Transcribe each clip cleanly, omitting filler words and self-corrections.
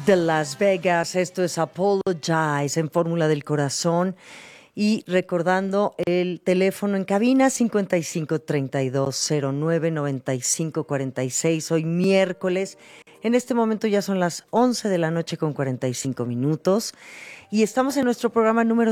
de Las Vegas. Esto es Apologize en Fórmula del Corazón. Y recordando el teléfono en cabina 5532099546. Hoy miércoles. En este momento ya son las 11 de la noche con 45 minutos. Y estamos en nuestro programa número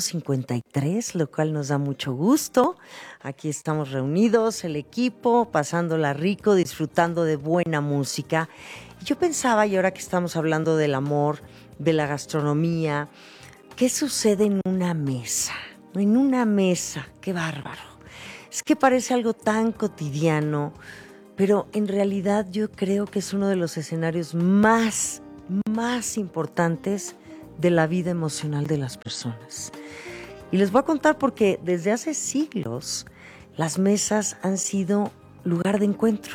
153, lo cual nos da mucho gusto. Aquí estamos reunidos, el equipo, pasándola rico, disfrutando de buena música. Y yo pensaba, y ahora que estamos hablando del amor, de la gastronomía, ¿qué sucede en una mesa? En una mesa, qué bárbaro. Es que parece algo tan cotidiano, pero en realidad yo creo que es uno de los escenarios más importantes de la vida emocional de las personas. Y les voy a contar porque desde hace siglos las mesas han sido lugar de encuentro.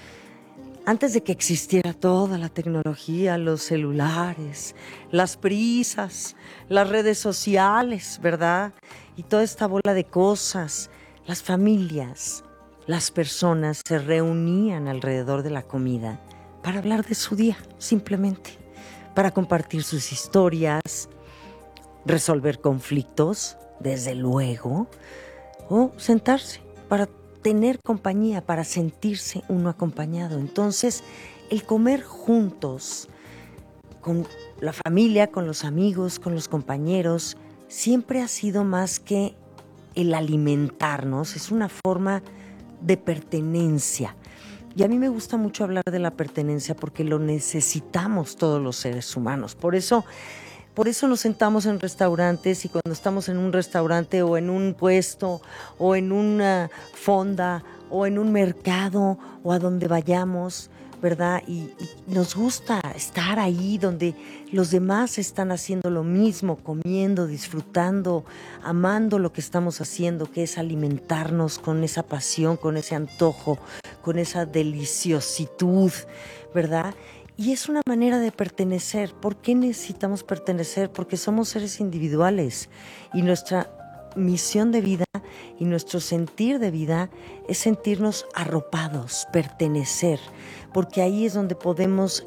Antes de que existiera toda la tecnología, los celulares, las prisas, las redes sociales, ¿verdad? Y toda esta bola de cosas, las familias, las personas se reunían alrededor de la comida para hablar de su día, simplemente, para compartir sus historias, resolver conflictos, desde luego, o sentarse para tener compañía, para sentirse uno acompañado. Entonces, el comer juntos, con la familia, con los amigos, con los compañeros, siempre ha sido más que el alimentarnos, es una forma de pertenencia. Y a mí me gusta mucho hablar de la pertenencia porque lo necesitamos todos los seres humanos. Por eso nos sentamos en restaurantes, y cuando estamos en un restaurante o en un puesto o en una fonda o en un mercado o a donde vayamos, ¿verdad? Y nos gusta estar ahí donde los demás están haciendo lo mismo, comiendo, disfrutando, amando lo que estamos haciendo, que es alimentarnos con esa pasión, con ese antojo, con esa deliciositud, ¿verdad? Y es una manera de pertenecer. ¿Por qué necesitamos pertenecer? Porque somos seres individuales y nuestra misión de vida y nuestro sentir de vida es sentirnos arropados, pertenecer, porque ahí es donde podemos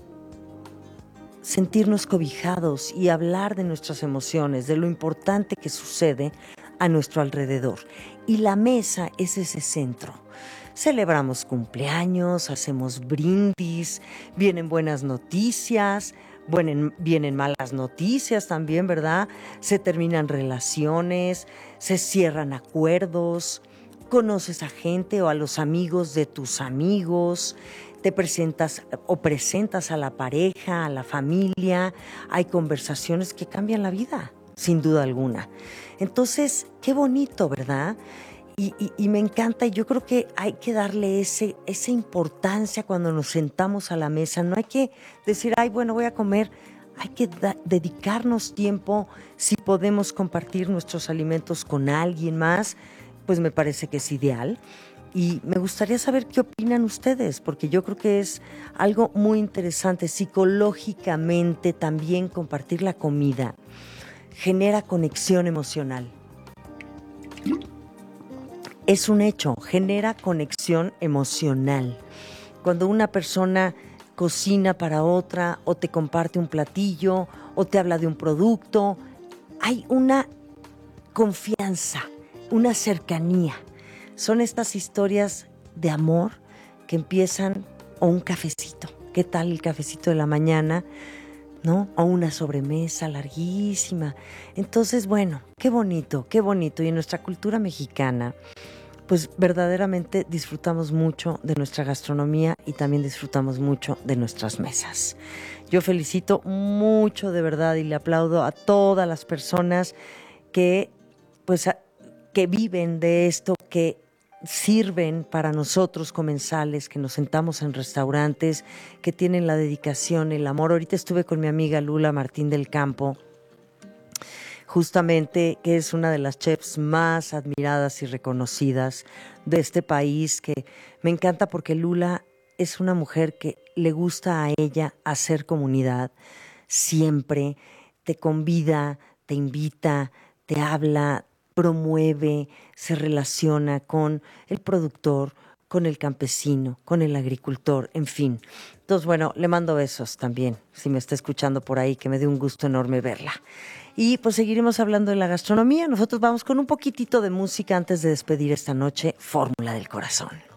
sentirnos cobijados y hablar de nuestras emociones, de lo importante que sucede a nuestro alrededor. Y la mesa es ese centro. Celebramos cumpleaños, hacemos brindis, vienen buenas noticias, vienen malas noticias también, ¿verdad? Se terminan relaciones, se cierran acuerdos, conoces a gente o a los amigos de tus amigos, te presentas o presentas a la pareja, a la familia, hay conversaciones que cambian la vida, sin duda alguna. Entonces, qué bonito, ¿verdad? Y me encanta, y yo creo que hay que darle esa importancia cuando nos sentamos a la mesa. No hay que decir, ay, bueno, voy a comer. Hay que dedicarnos tiempo. Si podemos compartir nuestros alimentos con alguien más, pues me parece que es ideal. Y me gustaría saber qué opinan ustedes, porque yo creo que es algo muy interesante. Psicológicamente también compartir la comida genera conexión emocional. Es un hecho, genera conexión emocional. Cuando una persona cocina para otra o te comparte un platillo o te habla de un producto, hay una confianza, una cercanía. Son estas historias de amor que empiezan, o un cafecito. ¿Qué tal el cafecito de la mañana? ¿No? O una sobremesa larguísima. Entonces, bueno, qué bonito, qué bonito. Y en nuestra cultura mexicana, pues verdaderamente disfrutamos mucho de nuestra gastronomía y también disfrutamos mucho de nuestras mesas. Yo felicito mucho de verdad y le aplaudo a todas las personas que, pues, que viven de esto, que sirven para nosotros comensales, que nos sentamos en restaurantes, que tienen la dedicación, el amor. Ahorita estuve con mi amiga Lula Martín del Campo, justamente, que es una de las chefs más admiradas y reconocidas de este país, que me encanta porque Lula es una mujer que le gusta a ella hacer comunidad, siempre te convida, te invita, te habla, promueve, se relaciona con el productor, con el campesino, con el agricultor, en fin. Entonces, bueno, le mando besos también, si me está escuchando por ahí, que me dé un gusto enorme verla. Y pues seguiremos hablando de la gastronomía. Nosotros vamos con un poquitito de música antes de despedir esta noche, Fórmula del Corazón.